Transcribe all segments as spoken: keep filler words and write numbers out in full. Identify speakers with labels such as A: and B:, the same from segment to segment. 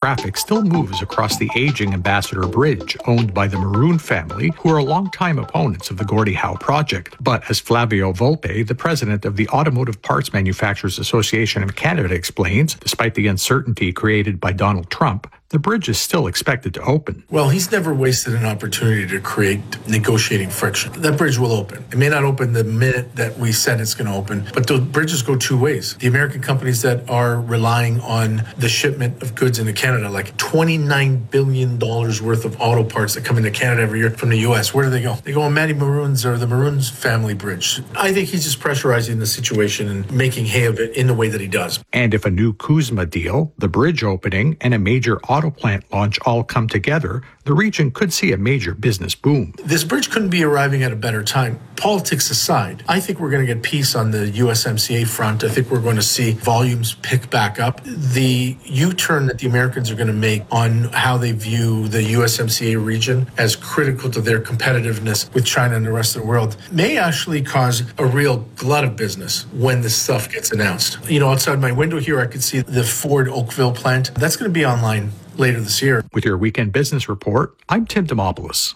A: traffic still moves across the aging Ambassador Bridge, owned by the Maroon family, who are longtime opponents of the Gordie Howe project. But as Flavio Volpe, the president of the Automotive Parts Manufacturers Association of Canada, explains, despite the uncertainty created by Donald Trump, the bridge is still expected to open.
B: Well, he's never wasted an opportunity to create negotiating friction. That bridge will open. It may not open the minute that we said it's going to open, but the bridges go two ways. The American companies that are relying on the shipment of goods into Canada, like twenty-nine billion dollars worth of auto parts that come into Canada every year from the U S, where do they go? They go on Matty Maroon's or the Maroon's family bridge. I think he's just pressurizing the situation and making hay of it in the way that he does.
A: And if a new CUSMA deal, the bridge opening, and a major auto plant launch all come together, the region could see a major business boom.
B: This bridge couldn't be arriving at a better time. Politics aside, I think we're going to get peace on the U S M C A front. I think we're going to see volumes pick back up. The U-turn that the Americans are going to make on how they view the U S M C A region as critical to their competitiveness with China and the rest of the world may actually cause a real glut of business when this stuff gets announced. You know, outside my window here, I could see the Ford Oakville plant. That's going to be online later this year.
A: With your weekend business report, I'm Tim Demopoulos.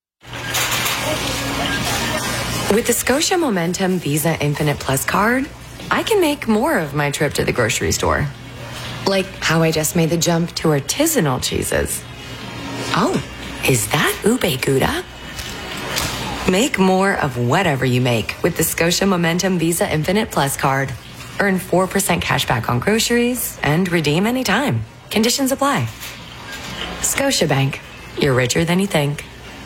C: With the Scotia Momentum Visa Infinite Plus card, I can make more of my trip to the grocery store. Like how I just made the jump to artisanal cheeses. Oh, is that ube gouda? Make more of whatever you make with the Scotia Momentum Visa Infinite Plus card. Earn four percent cash back on groceries and redeem anytime. Conditions apply. Scotiabank. You're richer than you think.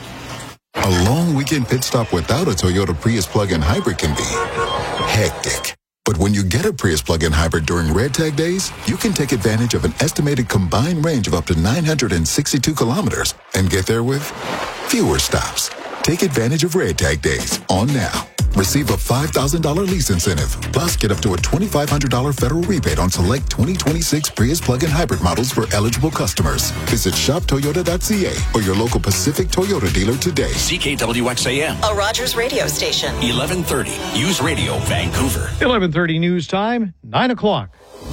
D: A long weekend pit stop without a Toyota Prius plug-in hybrid can be hectic. But when you get a Prius plug-in hybrid during Red Tag days, you can take advantage of an estimated combined range of up to nine hundred sixty-two kilometers and get there with fewer stops. Take advantage of Red Tag days on now. Receive a five thousand dollars lease incentive. Plus, get up to a twenty-five hundred dollars federal rebate on select twenty twenty-six Prius plug-in hybrid models for eligible customers. Visit shop toyota dot c a or your local Pacific Toyota dealer today.
E: C K W X A M.
F: A Rogers radio station.
E: eleven thirty. News Radio, Vancouver.
G: eleven thirty news time, nine o'clock.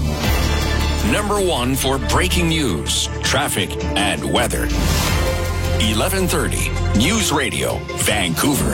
E: Number one for breaking news, traffic, and weather. eleven thirty. News Radio, Vancouver.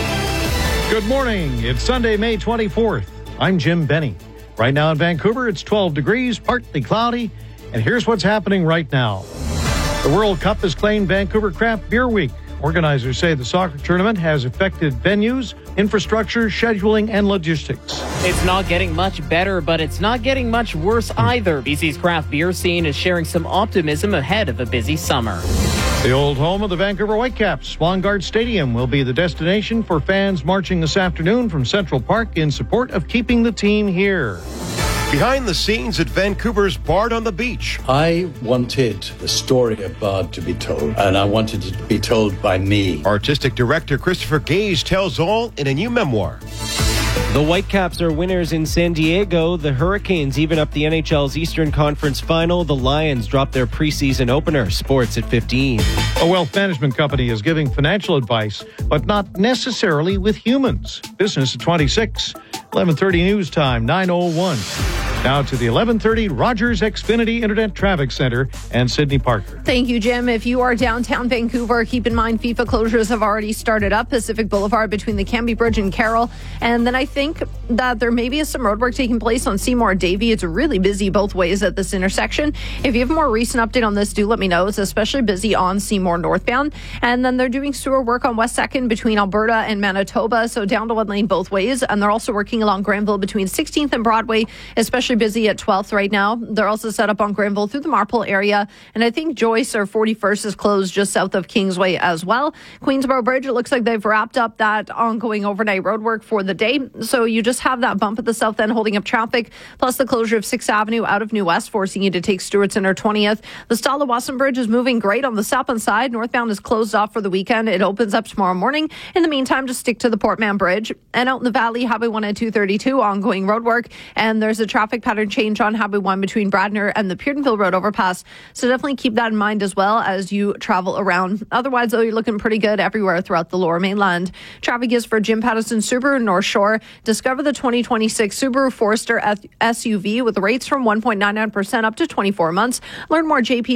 G: Good morning. It's Sunday, May twenty-fourth. I'm Jim Benny. Right now in Vancouver, it's twelve degrees, partly cloudy. And here's what's happening right now. The World Cup has claimed Vancouver Craft Beer Week. Organizers say the soccer tournament has affected venues, infrastructure, scheduling, and logistics.
H: It's not getting much better, but it's not getting much worse either. B C's craft beer scene is sharing some optimism ahead of a busy summer.
G: The old home of the Vancouver Whitecaps, Swangard Stadium, will be the destination for fans marching this afternoon from Central Park in support of keeping the team here.
I: Behind the scenes at Vancouver's Bard on the Beach.
J: I wanted the story of Bard to be told, and I wanted it to be told by me.
I: Artistic director Christopher Gage tells all in a new memoir.
K: The Whitecaps are winners in San Diego. The Hurricanes even up the N H L's Eastern Conference Final. The Lions dropped their preseason opener. Sports at fifteen.
G: A wealth management company is giving financial advice, but not necessarily with humans. Business at twenty-six. eleven thirty news time, nine oh one. Now to the eleven thirty Rogers Xfinity Internet Traffic Center and Sydney Parker.
L: Thank you, Jim. If you are downtown Vancouver, keep in mind FIFA closures have already started up. Pacific Boulevard between the Cambie Bridge and Carroll. And then I think that there may be some roadwork taking place on Seymour Davie. It's really busy both ways at this intersection. If you have a more recent update on this, do let me know. It's especially busy on Seymour northbound. And then they're doing sewer work on West second between Alberta and Manitoba. So down to one lane both ways. And they're also working along Granville between sixteenth and Broadway, especially busy at twelfth right now. They're also set up on Granville through the Marple area. And I think Joyce or forty-first is closed just south of Kingsway as well. Queensborough Bridge, it looks like they've wrapped up that ongoing overnight road work for the day. So you just have that bump at the south end holding up traffic, plus the closure of sixth Avenue out of New West, forcing you to take Stewart or twentieth. The Stala-Wasson Bridge is moving great on the southbound side. Northbound is closed off for the weekend. It opens up tomorrow morning. In the meantime, just stick to the Portman Bridge. And out in the valley, Highway one and two thirty-two, ongoing road work. And there's a traffic pattern change on Highway one between Bradner and the Peardenville Road overpass. So definitely keep that in mind as well as you travel around. Otherwise, though, you're looking pretty good everywhere throughout the Lower Mainland. Traffic is for Jim Pattison Subaru North Shore. Discover the twenty twenty-six Subaru Forester S U V with rates from one point nine nine percent up to twenty-four months. Learn more J P